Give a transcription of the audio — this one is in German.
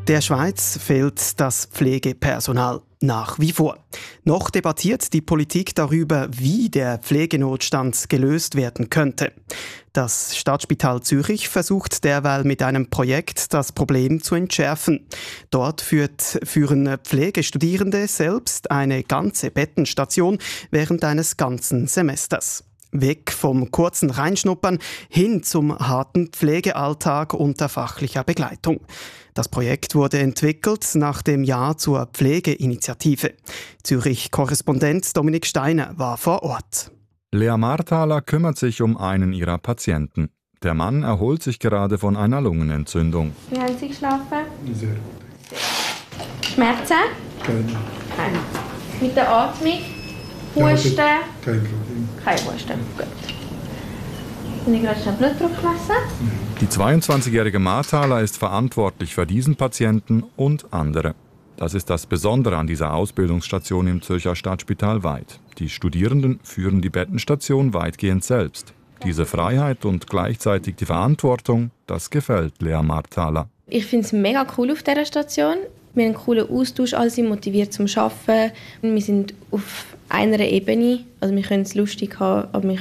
Der Schweiz fehlt das Pflegepersonal nach wie vor. Noch debattiert die Politik darüber, wie der Pflegenotstand gelöst werden könnte. Das Stadtspital Zürich versucht derweil mit einem Projekt das Problem zu entschärfen. Dort führen Pflegestudierende selbst eine ganze Bettenstation während eines ganzen Semesters. Weg vom kurzen Reinschnuppern hin zum harten Pflegealltag unter fachlicher Begleitung. Das Projekt wurde entwickelt nach dem Jahr zur Pflegeinitiative. Zürich-Korrespondent Dominik Steiner war vor Ort. Lea Marthaler kümmert sich um einen ihrer Patienten. Der Mann erholt sich gerade von einer Lungenentzündung. Wie haben Sie geschlafen? Sehr gut. Schmerzen? Keine. Mit der Atmung? Husten? Kein Problem. Kein Husten. Gut. Und ich gerade schnell Blutdruck messen. Die 22-jährige Marthaler ist verantwortlich für diesen Patienten und andere. Das ist das Besondere an dieser Ausbildungsstation im Zürcher Stadtspital Weid. Die Studierenden führen die Bettenstation weitgehend selbst. Diese Freiheit und gleichzeitig die Verantwortung, das gefällt Lea Marthaler. Ich finde es mega cool auf dieser Station. Wir haben einen coolen Austausch, alle sind motiviert zum Arbeiten. Wir sind auf einer Ebene, also wir können es lustig haben, aber wir